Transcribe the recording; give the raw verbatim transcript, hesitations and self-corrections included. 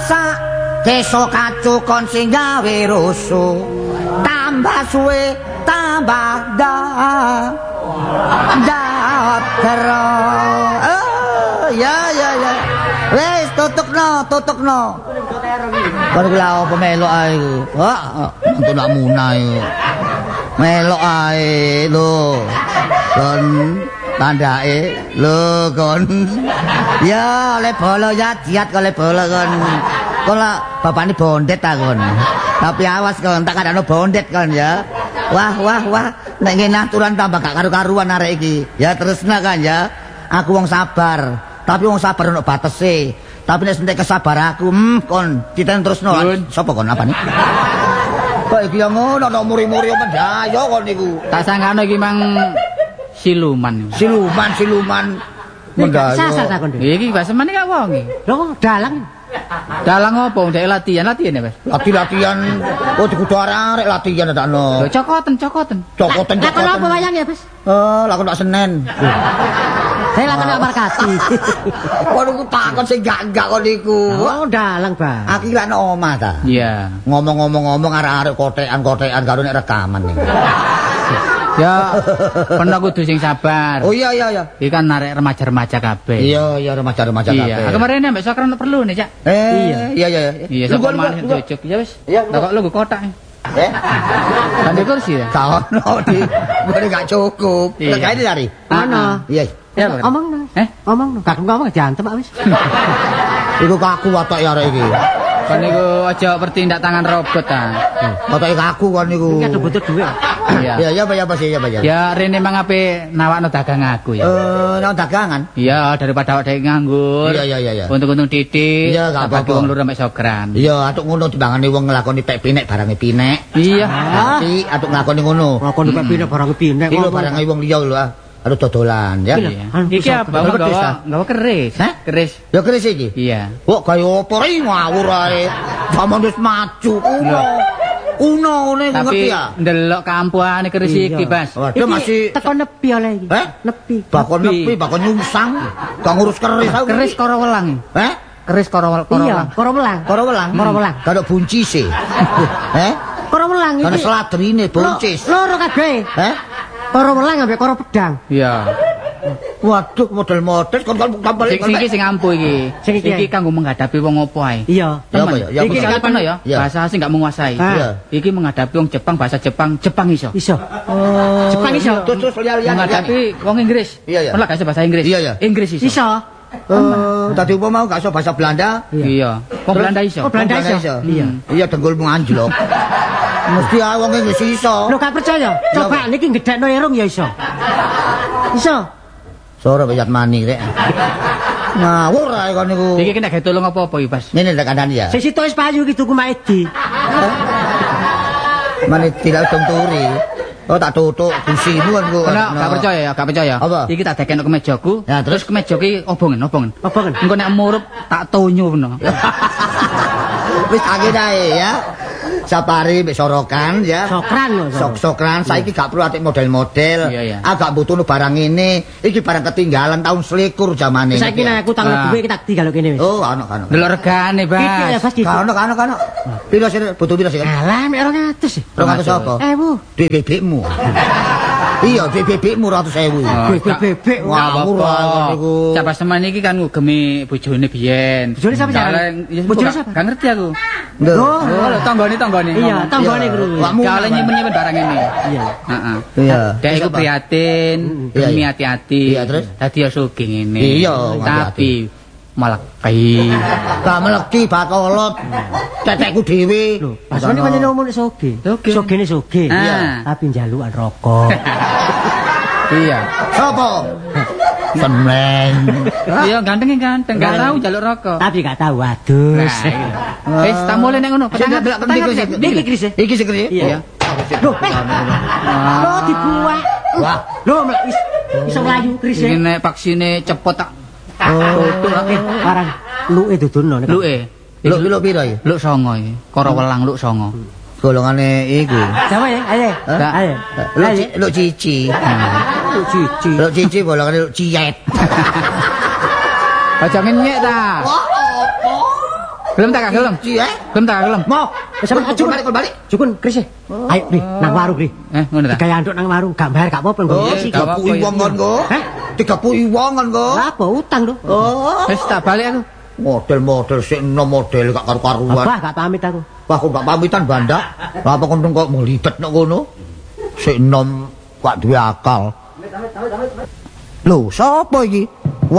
sak desa kacukon sing gawe rusuh tambah suwe tambah dah dah terus oh ya ya ya wis tutukno tutukno kon kula apa melok ae iku wah nonton nak munah iku melok ae lho kon tandake lho kon ya oleh bola ya jiat oleh bola kon kon lah bapakne bondet ta kon tapi awas kon tak kadano bondet kon ya wah wah wah nek ngene aturan tambah gak karu-karuan arek iki ya terusna kan ya aku wong sabar tapi wong sabar ono batese tapi nek entek kesabar aku hmm kon diten terusno sapa kon apa nih kok iki yo ngono nek muri-muri apa dayo kon niku tak sangkane iki mang siluman siluman siluman mendayo sasar ta kon iki basemane gak wong iki lho dalang dalang opo ndek latihan latihan ya Mas lati latihan oh dikudu arek latihan takno lho cokoten cokoten cokoten lakon apa wayang ya Mas eh lakon Pak Senen saya lakon Pak Markati waduh ku takon sing gak-gak kon niku oh dalang Bang aku lak nang omah ta iya ngomong-ngomong-ngomong arek-arek kotekan-kotekan karo nek rekaman nih ya pernah kudu sing sabar oh iya iya iya iki kan arek remaja-remaja kabeh iya iya remaja-remaja kabeh iya kemarin ambek sokran perlu nih Cak eh iya iya iya iya sapa maneh cocok ya wis iya kok lu kotak eh kan di kursi ya kau no di gue gak cukup udah kayak dari ana iya ya omong eh omong gak ngomong jantem wis iku kaku watok ya arek iki kan niku aja bertindak tangan robot ta watoke kaku kon niku iki butuh duit iya iya iya apa apa sih ya ya ya rene mang ape nawakno dagang aku ya eh nang dagangan iya daripada awak dhewe nganggur iya iya iya untung-untung titik iya gak apa-apa wong lur mek sogran iya atuk ngono timbangane wong nglakoni pek pinek barange pinek iya tapi atuk nglakoni ngono nglakoni pek pinek barange pinek iki lho barange wong liya lho aduh dodolan ya iki apa nggawa nggawa keris hah keris ya keris iki iya kok kaya apa ri ngawur ae zaman wis maju kuno kuno ngene ngerti ya ndelok kampuhane keris iki Bas waduh masih teko nepi oleh iki eh nepi bakon nepi bakon nyungsang gak ngurus keris aku keris karo welang eh keris karo karo iya karo welang karo welang karo welang karo buncis e eh karo welang iki karo sladrine buncis loro kabeh eh karo welang ambek karo pedang iya waduh model-model kon kampel sing iki sing ampuh iki iki kanggo menghadapi wong opo ae iya iki kan ya bahasa asing gak menguasai iki menghadapi wong Jepang bahasa Jepang Jepang iso iso oh Jepang iso terus lihat-lihat menghadapi wong Inggris iya iya ora gak iso bahasa Inggris iya iya Inggris iso iso eh tadi upo mau gak iso bahasa Belanda iya wong Belanda iso oh Belanda iso iya iya dengkulmu anjlok mesti ae wong Inggris iso lho gak percaya coba niki gedhekno irung ya iso iso sore bayat mani rek ngawur ae kon niku iki nek gawe tolong apa-apa iki Bas ngene lek kandhani ya sing situ wis payu iki tuku Maedi mane tidak dong turi oh tak tutuk gusimu kan kok gak percaya ya gak percaya iki tak dekeno kemejaku terus kemeja ki obongen obongen obongen engko nek murup tak tonyo ngono wis angin ae ya Sapari mbek sorokan ya. Sokran lho. Sok-sokran saiki gak perlu atik model-model. Agak butuh barang ini. Iki barang ketinggalan tahun selikur zamane. Saiki nek aku tanggo duwe kita tinggal kene wis. Oh, ono ono. Delok regane, Bas. Iki ya, Bas. Ono ono ono. Piro sih butuh piro sih? Alah, mek dua ratus. dua ratus apa? Ewu. Duit bebekmu. Iya, duit bebekmu seratus ribu. Duit bebek ngawur niku. Capas teman iki kan ngugemi bojone biyen. Bojone sapa jarane? Bojone sapa? Gak ngerti aku. Oh, lho tanggane tanggane. Iya, tanggane kuwi. Kale nyimpen-nyimpen barang ini. Iya. Heeh. Iya. Dek iku prihatin, demi hati-hati. Iya, terus dadi ya sugih ngene. Iya, tapi meleki. Gak meleki bakolot. Tetekku dhewe. Lho, pasane pancen omong sugih. Sugihne sugih. Iya. Tapi njalukan rokok. Iya. Sopo? Seneng. Iya, ganteng ganteng, gak tahu jaluk rokok. Tapi gak tahu adus. Wis tak mulai nek ngono. Iki Kris. Iki sing Kris. Iya. Loh, loh dibuak. Wah, loh iso mlayu Kris. Iki nek vaksine cepet tak. Oh, parang luke dudono nek. Luke. Luk luk piro iki? Luk songo iki. Karo welang luk songo. Golongane iku. Jawa ya, ayo. Ayo. Luk cici. Luk cici. Luk cici golongane luk ciyet. Aja ngenyek ta. Gelem tak gelem? Iya. Gelem tak gelem? Mau. Sampe Jukun balik balik. Jukun Kris. Ayo Pri, nang warung Pri. Eh, ngono ta. Digawe anduk nang warung, gak bayar gak apa-apa nggo. Oh, tiga puluh wong kon go. Hah? tiga puluh wong kon go. Lah apa utang lho. Oh. Wis tak balik aku. Model-model sik enom model gak karu-karuan. Abah gak pamit aku. Wah kok gak pamitan bandak. Lah apa kon kok melibet nek ngono? Sik enom gak duwe akal. Lho, sapa iki?